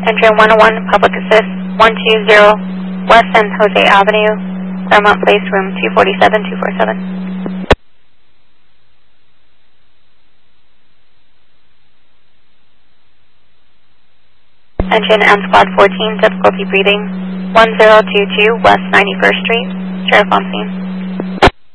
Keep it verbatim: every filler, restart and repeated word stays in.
Engine one oh one, Public Assist, one two zero, West San Jose Avenue, Claremont Place, room two forty-seven, two forty-seven. Engine M Squad fourteen, difficulty breathing, one zero two two, West ninety-first Street, sheriff on scene.